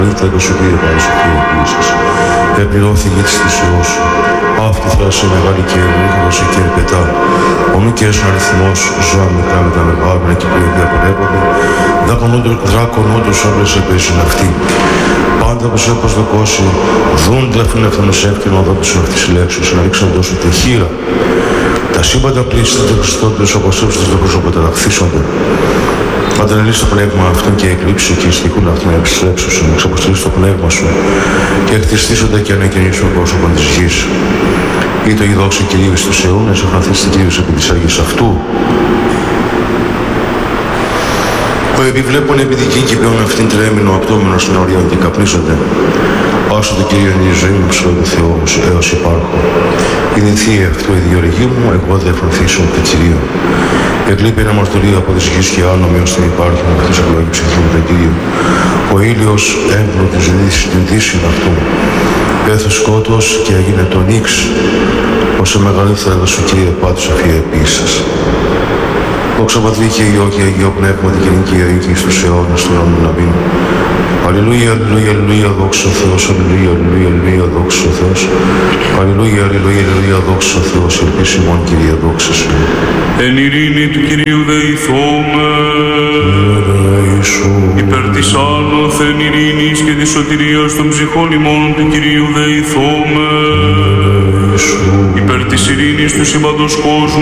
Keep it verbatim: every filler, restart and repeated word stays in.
Καλύτερα σου Κύριε παρουσιαστή επίσης. Επληρώθηκε της θυσιός σου. Αυτή θράση μεγάλη και ευρύχωρος και ερπετά. Ο νουκές ο αριθμός ζώα μικρά με τα μεγάλα και που διαπορεύονται. Δράκονόντους όμπλες επέσουν αυτοί. Πάντα που σε προσδοκώσει, δουν τέφουν ευθυνοσεύκαινο εδώ που σου αυτής λέξης, να ρίξαν τόσο τη χείρα. Τα σύμπαντα πλήστανται Χριστόντες όπως έψεις δεν προσωποτέ να χθίσονται. Παντρελείς το πνεύμα αυτόν και εκλείψου και στοιχούν αυτόν να εξέψουσουν, να εξαποστρέψεις το πνεύμα σου και εκτιστήσονται και ανακαινήσουν πρόσωπον της γης. Ή το ειδόξο Κυρίου στους αιώνες, εχναθείς την Κύριος επί της Άγιας αυτού. Ο επιβλέπων επιδικήν και πλέον αυτήν τρέμεινο απτώμενος των ορίων και καπνίζονται. Όσο το Κύριο είναι η ζωή μου, ψηλό του Θεού μου, έως υπάρχω. Είναι η θεία αυτού η διοργή μου, εγώ δεν φρονθήσω το Κυρίο. Εκλείπει ένα μαρτυρίο από τις γης και άνομοι ως την υπάρχει μου, αυτής εκλογή ψυχή με τον Κύριο. Ο ήλιος έμπλο της δύσεων αυτού. Πέθω σκότος και έγινε το νίξ. Όσο μεγαλύτερα εδώ σου Κύριε Πάτου Σοφία επίσης. Δόξα Πατρί και Υιό και Αγίο Πνεύμα την γενική αίκη στους αιώνας του νόμου να μην. Αλληλούια, αλληλούια, αλληλούια, δόξα ο Θεός, αλληλούια, αλληλούια, αλληλούια, δόξα ο Θεός. Αλληλούια, αλληλούια, αλληλούια, δόξα ο Θεός, ελπίς ημών Κυρία, δόξα σου. Εν ειρήνη του Κυρίου δεηθώμε, υπέρ της άνωθεν ειρήνης και της σωτηρίας των ψυχών ημών του Κυρίου δεηθώμε, υπέρ της ειρήνης του σύμπαντος κόσμου